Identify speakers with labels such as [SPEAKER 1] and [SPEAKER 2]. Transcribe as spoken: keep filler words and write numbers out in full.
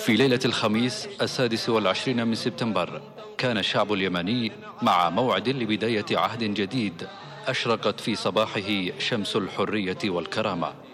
[SPEAKER 1] في ليلة الخميس السادس والعشرين من سبتمبر كان الشعب اليمني مع موعد لبداية عهد جديد أشرقت في صباحه شمس الحرية والكرامة.